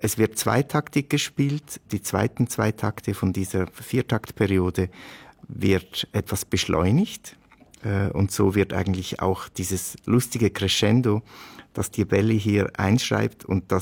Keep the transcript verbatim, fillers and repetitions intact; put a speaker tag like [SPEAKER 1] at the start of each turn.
[SPEAKER 1] Es wird zweitaktig gespielt. Die zweiten zwei Takte von dieser Viertaktperiode wird etwas beschleunigt. Und so wird eigentlich auch dieses lustige Crescendo, das die Belli hier einschreibt und das